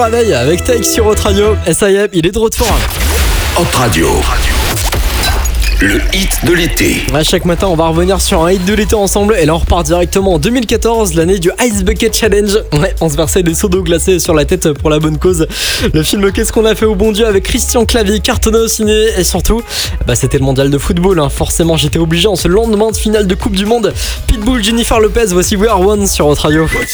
réveil avec Take sur Hot Radio. Et ça y est, il est de retour. Hot Radio. Le hit de l'été. Chaque matin, on va revenir sur un hit de l'été ensemble. Et là, on repart directement en 2014, l'année du Ice Bucket Challenge. Ouais, on se versait des seaux d'eau glacée sur la tête pour la bonne cause. Le film Qu'est-ce qu'on a fait au bon Dieu avec Christian Clavier cartonné au ciné. Et surtout, c'était le mondial de football. Forcément, j'étais obligé en ce lendemain de finale de Coupe du Monde. Pitbull, Jennifer Lopez, voici We Are One sur Hot Radio.